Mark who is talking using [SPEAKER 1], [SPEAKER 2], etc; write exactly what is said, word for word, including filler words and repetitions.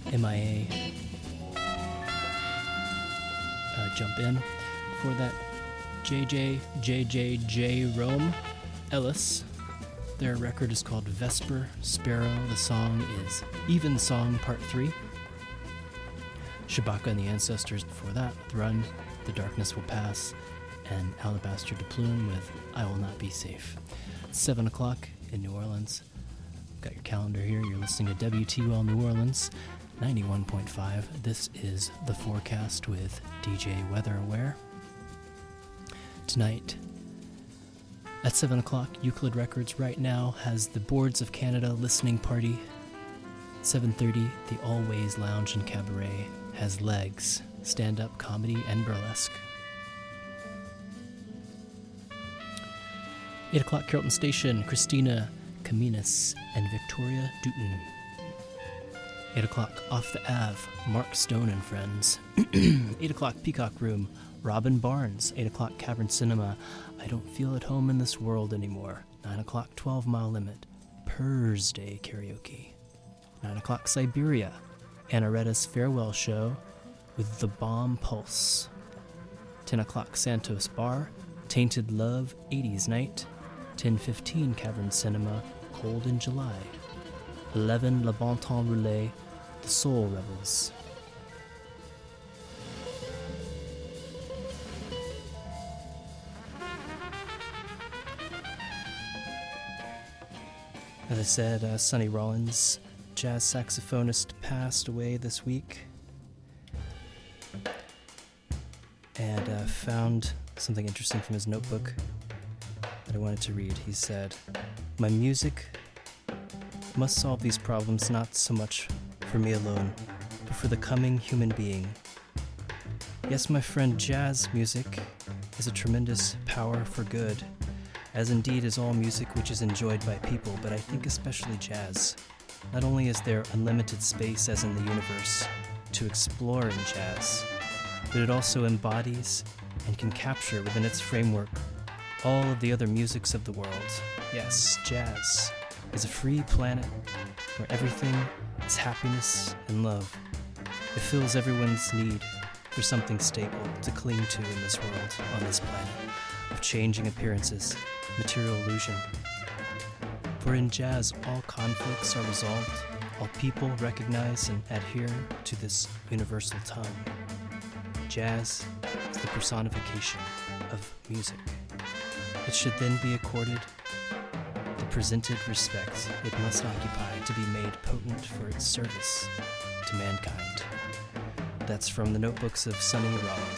[SPEAKER 1] M I A uh, jump in. Before that, J J, J J J Rome Ellis. Their record is called Vesper Sparrow. The song is Even Song Part three. Shabaka and the Ancestors before that, with Run, The Darkness Will Pass, and Alabaster de Plume with I Will Not Be Safe. It's seven o'clock in New Orleans. Got your calendar here. You're listening to W T U L New Orleans, ninety-one point five. This is The Forecast with D J Weather Aware. Tonight, at seven o'clock, Euclid Records right now has the Boards of Canada listening party. seven thirty, the Always Lounge and Cabaret has Legs, stand-up comedy and burlesque. eight o'clock, Carrollton Station, Christina Caminas and Victoria Dutton. eight o'clock, Off the Ave, Mark Stone and Friends. eight o'clock, Peacock Room, Robin Barnes. eight o'clock, Cavern Cinema, I Don't Feel at Home in This World Anymore. nine o'clock, twelve Mile Limit, Purrs Day Karaoke. nine o'clock, Siberia, Anaretta's Farewell Show with The Bomb Pulse. ten o'clock, Santos Bar, Tainted Love, eighties Night. ten fifteen, Cavern Cinema, Cold in July. eleven, Le Bon Temps Roulé, The Soul Rebels. As I said, uh, Sonny Rollins, jazz saxophonist, passed away this week. And uh, found something interesting from his notebook that I wanted to read. He said, "My music must solve these problems not so much for me alone, but for the coming human being. Yes, my friend, jazz music is a tremendous power for good, as indeed is all music which is enjoyed by people, but I think especially jazz. Not only is there unlimited space, as in the universe, to explore in jazz, but it also embodies and can capture within its framework all of the other musics of the world. Yes, jazz is a free planet where everything is happiness and love. It fills everyone's need for something stable to cling to in this world, on this planet, of changing appearances, material illusion. For in jazz, all conflicts are resolved, all people recognize and adhere to this universal tongue. Jazz is the personification of music. It should then be accorded the presented respect it must occupy to be made potent for its service to mankind." That's from the notebooks of Sonny Rollins.